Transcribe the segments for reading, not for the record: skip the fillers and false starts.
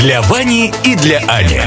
Для Вани и для Ани.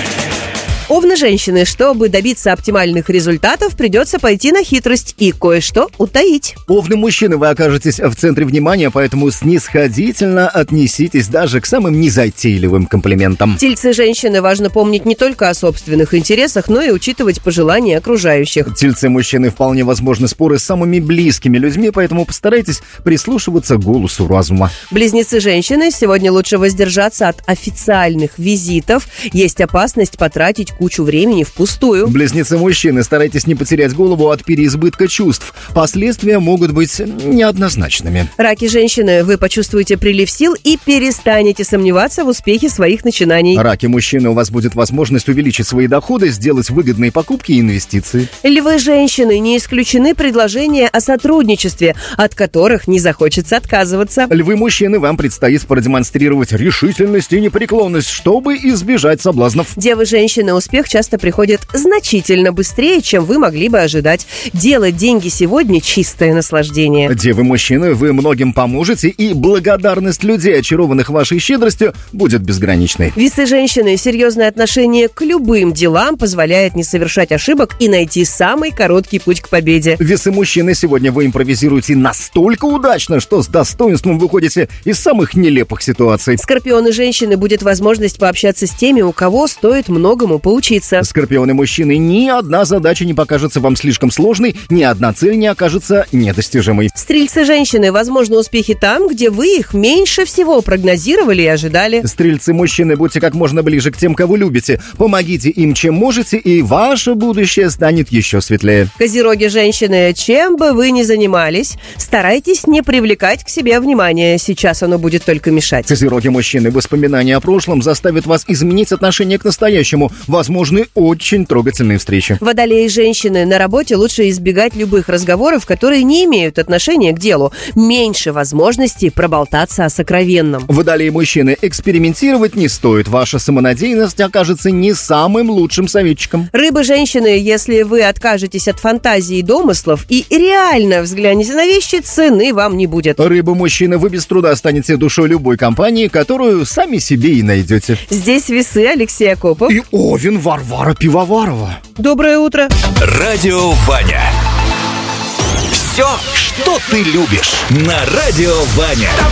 Овны женщины, чтобы добиться оптимальных результатов, придется пойти на хитрость и кое-что утаить. Овны мужчины, вы окажетесь в центре внимания, поэтому снисходительно отнеситесь даже к самым незатейливым комплиментам. Тельцы женщины, важно помнить не только о собственных интересах, но и учитывать пожелания окружающих. Тельцы мужчины, вполне возможны споры с самыми близкими людьми, поэтому постарайтесь прислушиваться к голосу разума. Близнецы женщины, сегодня лучше воздержаться от официальных визитов. Есть опасность потратить кучу времени впустую. Близнецы мужчины, старайтесь не потерять голову от переизбытка чувств. Последствия могут быть неоднозначными. Раки женщины, вы почувствуете прилив сил и перестанете сомневаться в успехе своих начинаний. Раки мужчины, у вас будет возможность увеличить свои доходы, сделать выгодные покупки и инвестиции. Львы женщины, не исключены предложения о сотрудничестве, от которых не захочется отказываться. Львы мужчины, вам предстоит продемонстрировать решительность и непреклонность, чтобы избежать соблазнов. Девы женщины, успех часто приходит значительно быстрее, чем вы могли бы ожидать. Делать деньги сегодня – чистое наслаждение. Девы мужчины, вы многим поможете, и благодарность людей, очарованных вашей щедростью, будет безграничной. Весы женщины, серьезное отношение к любым делам позволяет не совершать ошибок и найти самый короткий путь к победе. Весы мужчины, сегодня вы импровизируете настолько удачно, что с достоинством выходите из самых нелепых ситуаций. Скорпионы женщины, будет возможность пообщаться с теми, у кого стоит многому поучиться. Скорпионы мужчины, ни одна задача не покажется вам слишком сложной, ни одна цель не окажется недостижимой. Стрельцы женщины, возможно, успехи там, где вы их меньше всего прогнозировали и ожидали. Стрельцы мужчины, будьте как можно ближе к тем, кого любите. Помогите им, чем можете, и ваше будущее станет еще светлее. Козероги женщины, чем бы вы ни занимались, старайтесь не привлекать к себе внимание. Сейчас оно будет только мешать. Козероги мужчины, воспоминания о прошлом заставят вас изменить отношение к настоящему. Возможны очень трогательные встречи. Водолеи женщины, на работе лучше избегать любых разговоров, которые не имеют отношения к делу. Меньше возможностей проболтаться о сокровенном. Водолеи мужчины, экспериментировать не стоит. Ваша самонадеянность окажется не самым лучшим советчиком. Рыбы женщины, если вы откажетесь от фантазии и домыслов и реально взглянете на вещи, цены вам не будет. Рыбы мужчины, вы без труда станете душой любой компании, которую сами себе и найдете. Здесь весы, Алексей Акопов. И Овен Варвара Пивоварова. Доброе утро. Радио Ваня. Все, что ты любишь, на Радио Ваня.